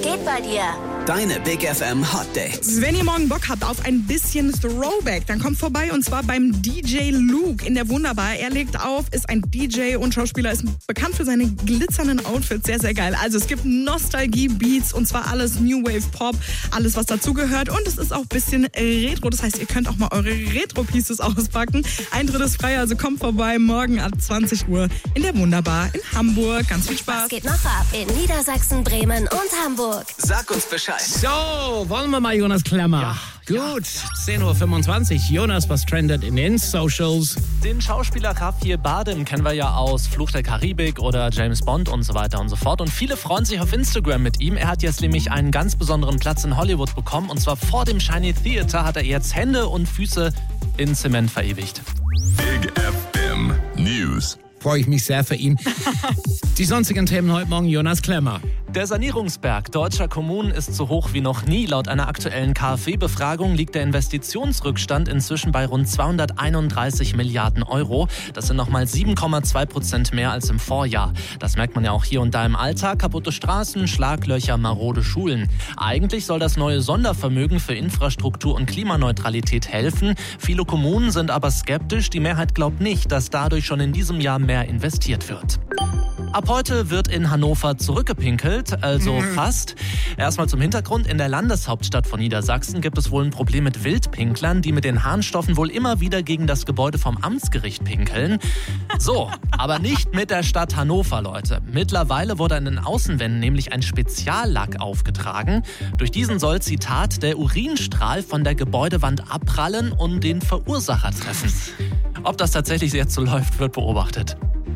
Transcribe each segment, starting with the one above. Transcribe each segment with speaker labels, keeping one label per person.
Speaker 1: geht bei dir?
Speaker 2: Deine Big FM Hot Dates.
Speaker 3: Wenn ihr morgen Bock habt auf ein bisschen Throwback, dann kommt vorbei und zwar beim DJ Luke in der Wunderbar. Er legt auf, ist ein DJ und Schauspieler, ist bekannt für seine glitzernden Outfits. Sehr, sehr geil. Also es gibt Nostalgie-Beats und zwar alles New Wave Pop, alles was dazugehört und es ist auch ein bisschen Retro. Das heißt, ihr könnt auch mal eure Retro-Pieces auspacken. Eintritt ist frei, also kommt vorbei morgen ab 20 Uhr in der Wunderbar in Hamburg. Ganz viel Spaß.
Speaker 1: Was geht noch ab in Niedersachsen, Bremen und Hamburg?
Speaker 2: Sag uns Bescheid.
Speaker 4: So, wollen wir mal Jonas Klemmer. Gut, 10.25 Uhr. Jonas, was trendet in den Socials?
Speaker 5: Den Schauspieler Javier Bardem kennen wir ja aus Fluch der Karibik oder James Bond und so weiter und so fort. Und viele freuen sich auf Instagram mit ihm. Er hat jetzt nämlich einen ganz besonderen Platz in Hollywood bekommen. Und zwar vor dem Shiny Theater hat er jetzt Hände und Füße in Zement verewigt.
Speaker 6: Big FM News.
Speaker 4: Freue ich mich sehr für ihn. Die sonstigen Themen heute Morgen, Jonas Klemmer.
Speaker 5: Der Sanierungsberg deutscher Kommunen ist so hoch wie noch nie. Laut einer aktuellen KfW-Befragung liegt der Investitionsrückstand inzwischen bei rund 231 Milliarden Euro. Das sind nochmal 7,2% mehr als im Vorjahr. Das merkt man ja auch hier und da im Alltag. Kaputte Straßen, Schlaglöcher, marode Schulen. Eigentlich soll das neue Sondervermögen für Infrastruktur und Klimaneutralität helfen. Viele Kommunen sind aber skeptisch. Die Mehrheit glaubt nicht, dass dadurch schon in diesem Jahr mehr investiert wird. Ab heute wird in Hannover zurückgepinkelt, also fast. Erstmal zum Hintergrund. In der Landeshauptstadt von Niedersachsen gibt es wohl ein Problem mit Wildpinklern, die mit den Harnstoffen wohl immer wieder gegen das Gebäude vom Amtsgericht pinkeln. So, aber nicht mit der Stadt Hannover, Leute. Mittlerweile wurde an den Außenwänden nämlich ein Speziallack aufgetragen. Durch diesen soll, Zitat, der Urinstrahl von der Gebäudewand abprallen und den Verursacher treffen. Ob das tatsächlich jetzt so läuft, wird beobachtet.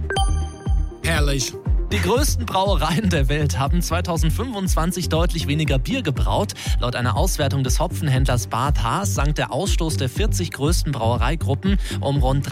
Speaker 4: Herrlich.
Speaker 5: Die größten Brauereien der Welt haben 2025 deutlich weniger Bier gebraut. Laut einer Auswertung des Hopfenhändlers Bart Haas sank der Ausstoß der 40 größten Brauereigruppen um rund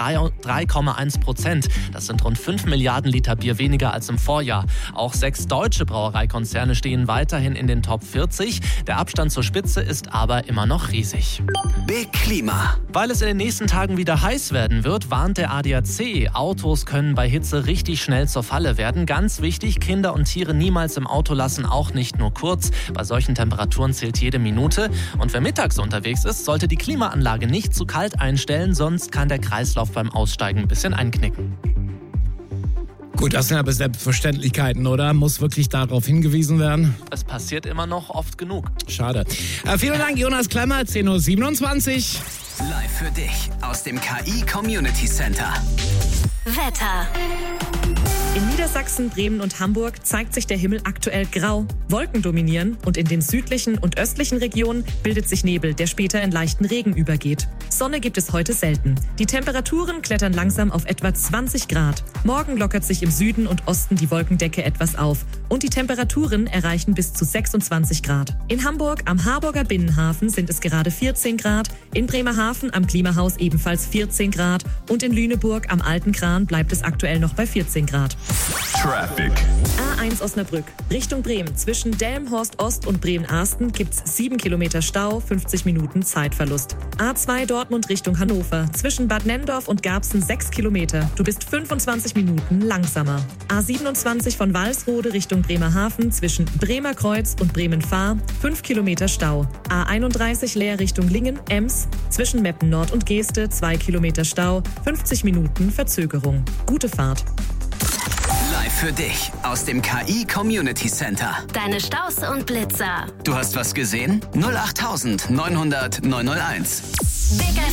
Speaker 5: 3,1%. Das sind rund 5 Milliarden Liter Bier weniger als im Vorjahr. Auch 6 deutsche Brauereikonzerne stehen weiterhin in den Top 40. Der Abstand zur Spitze ist aber immer noch riesig.
Speaker 2: Big Klima.
Speaker 5: Weil es in den nächsten Tagen wieder heiß werden wird, warnt der ADAC. Autos können bei Hitze richtig schnell zur Falle werden. Ganz wichtig, Kinder und Tiere niemals im Auto lassen, auch nicht nur kurz. Bei solchen Temperaturen zählt jede Minute. Und wer mittags unterwegs ist, sollte die Klimaanlage nicht zu kalt einstellen, sonst kann der Kreislauf beim Aussteigen ein bisschen einknicken.
Speaker 4: Gut, das sind aber Selbstverständlichkeiten, oder? Muss wirklich darauf hingewiesen werden?
Speaker 5: Es passiert immer noch oft genug.
Speaker 4: Schade. Vielen Dank, Jonas Klemmer, 10.27 Uhr.
Speaker 2: Live für dich aus dem KI Community Center.
Speaker 1: Wetter.
Speaker 7: In Niedersachsen, Bremen und Hamburg zeigt sich der Himmel aktuell grau. Wolken dominieren und in den südlichen und östlichen Regionen bildet sich Nebel, der später in leichten Regen übergeht. Sonne gibt es heute selten. Die Temperaturen klettern langsam auf etwa 20 Grad. Morgen lockert sich im Süden und Osten die Wolkendecke etwas auf und die Temperaturen erreichen bis zu 26 Grad. In Hamburg am Harburger Binnenhafen sind es gerade 14 Grad, in Bremerhaven am Klimahaus ebenfalls 14 Grad und in Lüneburg am Alten Kran bleibt es aktuell noch bei 14 Grad.
Speaker 6: Traffic.
Speaker 7: A1 Osnabrück, Richtung Bremen. Zwischen Delmenhorst Ost und Bremen-Arsten gibt's 7 Kilometer Stau, 50 Minuten Zeitverlust. A2 Dortmund Richtung Hannover. Zwischen Bad Nenndorf und Garbsen 6 Kilometer. Du bist 25 Minuten langsamer. A27 von Walsrode Richtung Bremerhaven. Zwischen Bremer Kreuz und Bremen-Fahr 5 Kilometer Stau. A31 Leer Richtung Lingen, Ems. Zwischen Meppen Nord und Geeste 2 Kilometer Stau, 50 Minuten Verzögerung. Gute Fahrt.
Speaker 2: Live für dich aus dem KI Community Center.
Speaker 1: Deine Staus und Blitzer.
Speaker 2: Du hast was gesehen? 08900 901.
Speaker 1: Big